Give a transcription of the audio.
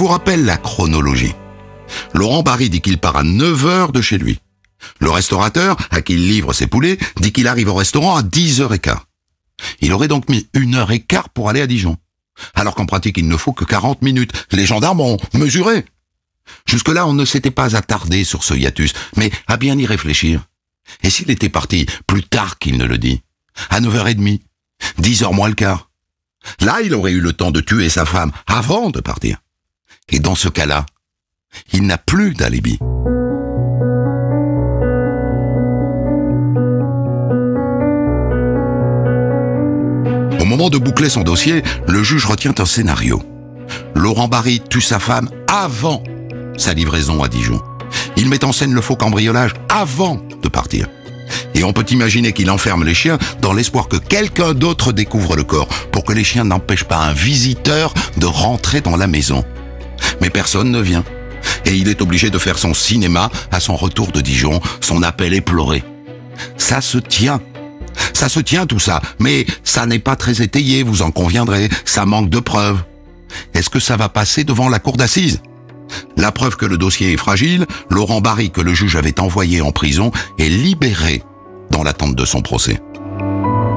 vous rappelle la chronologie. Laurent Barry dit qu'il part à 9h de chez lui. Le restaurateur, à qui il livre ses poulets, dit qu'il arrive au restaurant à 10h15. Il aurait donc mis 1h15 pour aller à Dijon. Alors qu'en pratique, il ne faut que 40 minutes. Les gendarmes ont mesuré. Jusque-là, on ne s'était pas attardé sur ce hiatus, mais à bien y réfléchir. Et s'il était parti plus tard qu'il ne le dit, à 9h30, 10h moins le quart, là, il aurait eu le temps de tuer sa femme avant de partir. Et dans ce cas-là, il n'a plus d'alibi. Au moment de boucler son dossier, le juge retient un scénario. Laurent Barry tue sa femme avant sa livraison à Dijon. Il met en scène le faux cambriolage avant de partir. Et on peut imaginer qu'il enferme les chiens dans l'espoir que quelqu'un d'autre découvre le corps, pour que les chiens n'empêchent pas un visiteur de rentrer dans la maison. Mais personne ne vient. Et il est obligé de faire son cinéma à son retour de Dijon, son appel éploré. Ça se tient. Ça se tient tout ça, mais ça n'est pas très étayé, vous en conviendrez, ça manque de preuves. Est-ce que ça va passer devant la cour d'assises ? La preuve que le dossier est fragile, Laurent Barry, que le juge avait envoyé en prison, est libéré dans l'attente de son procès.